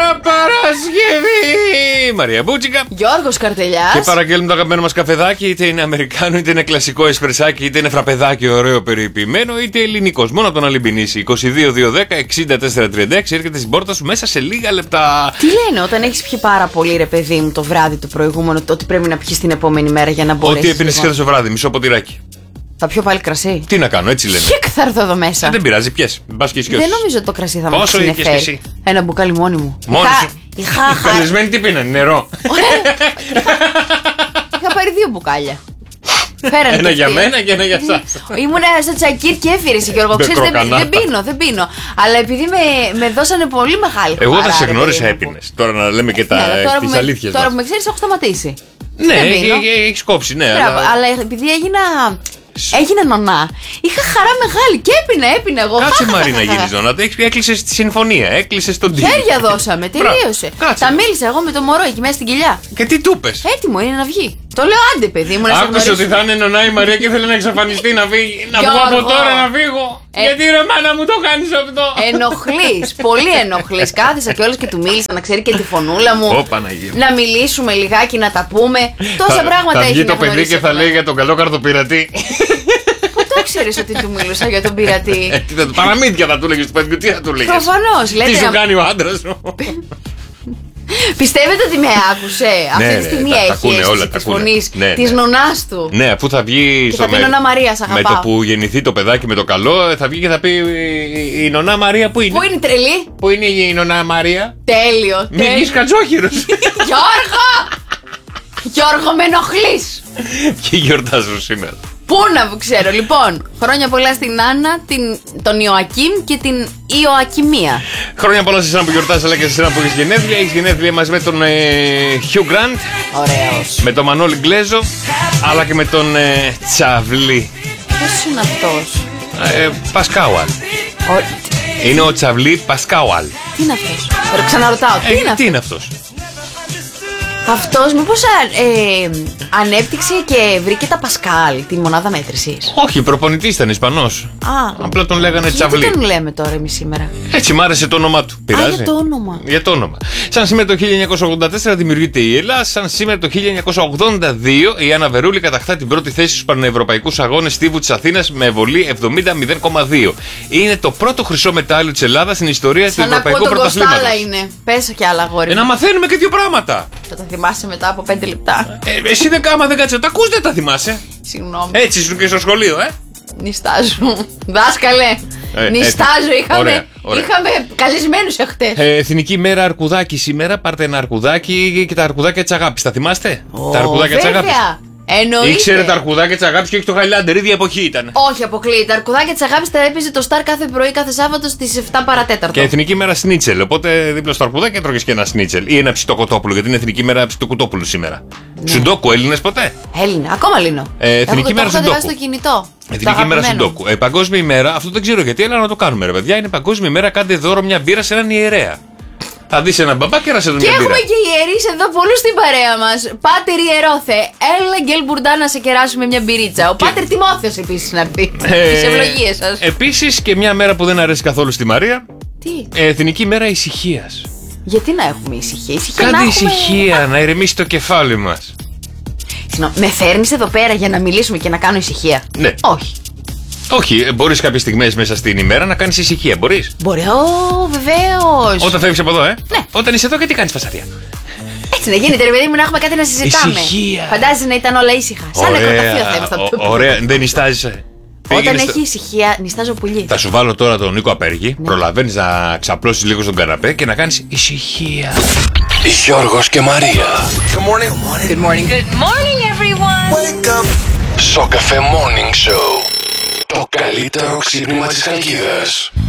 Σήμερα Παρασκευή! Μαρία Μπούτσικα. Γιώργος Καρτελιάς. Και παραγγέλνουμε το αγαπημένο μας καφεδάκι, είτε είναι αμερικάνο, είτε είναι κλασικό εσπρεσάκι, είτε είναι φραπεδάκι ωραίο περιποιημένο, είτε ελληνικός. Μόνο από τον Αλυμπινίση. 22-210-64-36 έρχεται στην πόρτα σου μέσα σε λίγα λεπτά. Τι λένε όταν έχεις πιει πάρα πολύ, ρε παιδί μου, το βράδυ το προηγούμενο, ότι πρέπει να πιεις την επόμενη μέρα για να μπορέσεις? Ό,τι έπινες χθες το βράδυ, μισό ποτηράκι. Θα πιω πάλι κρασί. Τι να κάνω, έτσι λένε. Χικ θα έρθω εδώ μέσα. Δεν πειράζει, πιες. Μπας και Δεν νομίζω ότι το κρασί θα Πόσο μας είχες συνεφέρει. Ένα μπουκάλι μόνη μου. Μόνη σου. Είχα Καλεσμένοι τι πίνανε, νερό. Είχα πάρει 2 μπουκάλια. Φέρανε Ένα και για αυτοί. μένα και ένα για εσάς. Ήμουνα στο τσακίρ και έφυρες, Γιώργο. Ξέρεις, δεν πίνω. Αλλά επειδή με δώσανε πολύ μεγάλη χαρά. Εγώ όταν σε γνώρισα έπινες. Τώρα να λέμε και τις αλήθειες. Τώρα που με ξέρεις, έχω σταματήσει. Ναι, έχεις κόψει, ναι. Αλλά επειδή έγινα νονά, είχα χαρά μεγάλη και έπινα εγώ. Κάτσε Μαρή να γίνεις νονά. Έκλεισες τη συμφωνία, έκλεισες τον τύπο. Χέρια δώσαμε, τελείωσε. Τα μίλησα εγώ με το μωρό εκεί μέσα στην κοιλιά. Και τι του πες? Έτοιμο είναι να βγει. Το λέω, άντε παιδί μου, να σε άκουσε ότι θα είναι νονά η Μαρία και θέλει να εξαφανιστεί, να φύγει. Να βγω από τώρα να φύγω. Γιατί ρε μάνα μου το κάνεις αυτό? Ενοχλείς, πολύ ενοχλείς. Κάθισα κιόλας και του μίλησα να ξέρει και τη φωνούλα μου. Να μιλήσουμε λιγάκι, να τα πούμε. Τόσα πράγματα έχει. Θα βγει το παιδί και θα λέει για τον καλό καρτοπειρατή. Πού το ξέρεις ότι του μίλησα για τον πειρατή? Παραμύθια θα του λέγεις του παιδιού, τι θα του λέγεις? Προφανώς. Τι σου κάνει ο άντρας σου? Πιστεύετε ότι με άκουσε? Αυτή τη στιγμή έχει αίσθηση της φωνής της νονάς του. Ναι, αφού θα βγει και θα πει νονά Μαρία, σ' αγαπάω. Με το που γεννηθεί το παιδάκι με το καλό, θα βγει και θα πει η νονά Μαρία που είναι? Πού είναι η τρελή? Πού είναι η νονά Μαρία? Τέλειο. Μην βγεις κατζόχυρος. Γιώργο, με ενοχλείς. Και γιορτάζω σήμερα. Πού να ξέρω, λοιπόν. Χρόνια πολλά στην Άννα, τον Ιωακίμ και την Ιωακιμία. Χρόνια πολλά σε εσένα που γιορτάζεις, αλλά και σε εσένα που έχεις γενέθλια. Έχεις γενέθλια μαζί με τον Hugh Grant. Ωραίος. Με τον Μανώλη Γκλέζο, αλλά και με τον Τσαβλί. Ποιος είναι αυτός? Πασκάουαλ. Είναι ο Τσαβλί Πασκάουαλ. Τι είναι αυτός? Ξαναρωτάω, τι είναι αυτός? Αυτός μήπως ανέπτυξε και βρήκε τα Πασκάλ, τη μονάδα μέτρησης? Όχι, προπονητής ήταν Ισπανός. Απλά τον λέγανε Τσαβλί. Τι τον λέμε τώρα εμείς σήμερα? Έτσι, μ' άρεσε το όνομά του. Πειράζει? Για το όνομα. Για το όνομα. Σαν σήμερα το 1984 δημιουργείται η ΕΛΑ. Σαν σήμερα το 1982 η Άννα Βερούλη κατακτά την πρώτη θέση στους Πανευρωπαϊκούς Αγώνες Στίβου της Αθήνας με βολή 70-0,2. Είναι το πρώτο χρυσό μετάλλιο της Ελλάδας στην ιστορία του Ευρωπαϊκού Πρωταθλήματος. Σαν είναι. Πες και άλλα αγόρι. Να μαθαίνουμε και δύο πράγματα. Θα τα θυμάσαι μετά από 5 λεπτά. Εσύ άμα δεν κάτσε, τα ακούς, δεν τα θυμάσαι. Συγγνώμη. Έτσι ήσουν και στο σχολείο, Νιστάζω. Δάσκαλε. Νιστάζω. Είχαμε καλεσμένους εχθές. Εθνική μέρα αρκουδάκι σήμερα. Πάρτε ένα αρκουδάκι και τα αρκουδάκια της αγάπης. Τα θυμάστε? Τα αρκουδάκια της αγάπης. Εννοείται. Ήξερε τα αρκουδάκια της αγάπης και όχι το Χαϊλάντερ, ίδια εποχή ήταν. Όχι, αποκλείεται. Τα αρκουδάκια της αγάπης τα έπαιζε το Star κάθε πρωί, κάθε Σάββατο στις 7 παρατέταρτο. Και εθνική μέρα σνίτσελ. Οπότε δίπλα στο αρκουδάκι τρώγες και ένα σνίτσελ. Ή ένα ψητοκοτόπουλο, γιατί είναι εθνική μέρα ψητοκοτόπουλου σήμερα. Ναι. Σουντόκου, Έλληνες ποτέ? Έλληνα, ακόμα λύνω. Εθνική μέρα σουντόκου. Στο κινητό. Εθνική μέρα σουντόκου. Παγκόσμια ημέρα, αυτό δεν ξέρω γιατί, αλλά να το κάνουμε, ρε παιδιά. Είναι παγκόσμια ημέρα, κάντε δώρο μια μπύρα σε έναν ιερέα. Θα δεις έναν μπαμπά και ράσε τον ιερέα. Και έχουμε και ιερείς εδώ πολλούς στην παρέα μας. Πάτερ Ιερόθε, έλα γκέλ μπουρντά να σε κεράσουμε μια μπυρίτσα. Ο Πάτερ Τιμόθεος επίσης να έρθει. Τις ευλογίες σας. Επίσης και μια μέρα που δεν αρέσει καθόλου στη Μαρία. Τι? Εθνική μέρα ησυχίας. Γιατί να έχουμε ησυχία? Κάντε ησυχία, να ηρεμήσει το κεφάλι μας. Με φέρνεις εδώ πέρα για να μιλήσουμε και να κάνω ησυχία? Ναι. Όχι. Όχι, μπορείς κάποιες στιγμές μέσα στην ημέρα να κάνεις ησυχία, μπορείς? Μπορεί, βεβαίως. Όταν φεύγεις από εδώ, Ναι. Όταν είσαι εδώ και τι κάνεις φασαρία? Έτσι να γίνεται, ρε παιδί μου, να έχουμε κάτι να συζητάμε. Ησυχία. Φαντάζεσαι να ήταν όλα ήσυχα. Σαν νεκροταφείο θα είμαστε. Ωραία, δεν νιστάζεις. Όταν έχει ησυχία, νιστάζω πουλί. Θα σου βάλω τώρα τον Νίκο Απέργη. Ναι. Προλαβαίνεις να ξαπλώσεις λίγο στον καναπέ και να κάνεις ησυχία. Γιώργος και Μαρία. Good morning. Good morning. Good morning, everyone. Wake up. Σοκαφέ Morning Show. Το καλύτερο ξύπνημα της Χαλκίδας.